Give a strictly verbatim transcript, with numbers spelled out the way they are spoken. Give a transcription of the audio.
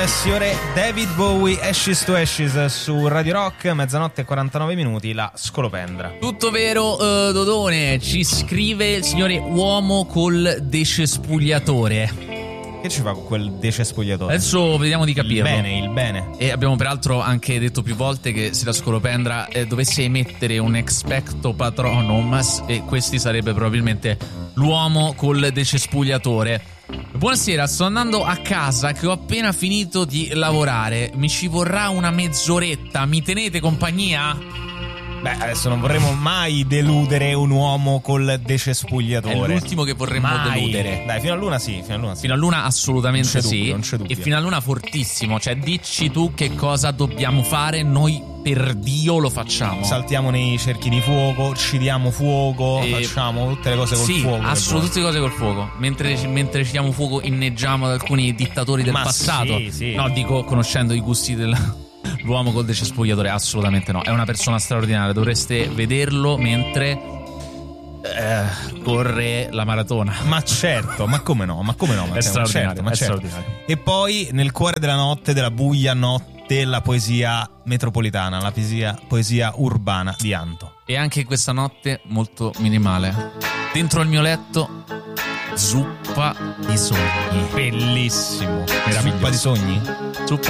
Signore David Bowie, Ashes to Ashes su Radio Rock, mezzanotte e quarantanove minuti, la scolopendra. Tutto vero, uh, Dodone, ci scrive il signore uomo col decespugliatore. Che ci fa con quel decespugliatore? Adesso vediamo di capirlo. Il bene, il bene. E abbiamo peraltro anche detto più volte che se la scolopendra eh, dovesse emettere un expecto patronum, e questi sarebbe probabilmente l'uomo col decespugliatore. Buonasera, sto andando a casa che ho appena finito di lavorare. Mi ci vorrà una mezz'oretta, mi tenete compagnia? Beh, adesso non vorremmo mai deludere un uomo col decespugliatore. È l'ultimo che vorremmo mai deludere. Dai, fino a luna sì, fino a luna sì. Fino a luna assolutamente non c'è sì. dubbio, non c'è dubbio. E fino a luna fortissimo. Cioè, dici tu che cosa dobbiamo fare, noi per Dio lo facciamo. Saltiamo nei cerchi di fuoco, ci diamo fuoco, E... facciamo tutte le cose col sì, fuoco. Sì, assolutamente tutte le cose col fuoco. Mentre, mentre ci diamo fuoco inneggiamo ad alcuni dittatori del Ma passato. Sì, sì. No, dico, conoscendo i gusti del... L'uomo col decespugliatore, assolutamente no. È una persona straordinaria, dovreste vederlo mentre eh, corre la maratona. Ma certo, ma come no, ma come no, ma è straordinario, certo, ma è certo. straordinario. E poi nel cuore della notte, della buia notte, la poesia metropolitana, la poesia, poesia urbana di Anto. E anche questa notte molto minimale. Dentro il mio letto, zuppa di sogni. Bellissimo. Meraviglioso. Zuppa di sogni? Zuppa